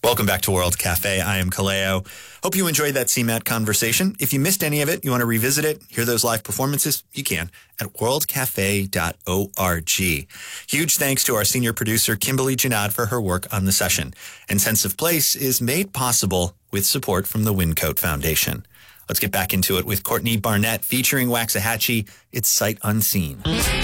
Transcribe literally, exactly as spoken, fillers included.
Welcome back to World Cafe. I am Kaleo. Hope you enjoyed that C MAT conversation. If you missed any of it, you want to revisit it, hear those live performances, you can at world cafe dot org. Huge thanks to our senior producer, Kimberly Janad, for her work on the session. And Sense of Place is made possible with support from the Wyncote Foundation. Let's get back into it with Courtney Barnett featuring Waxahachie. It's Sight Unseen.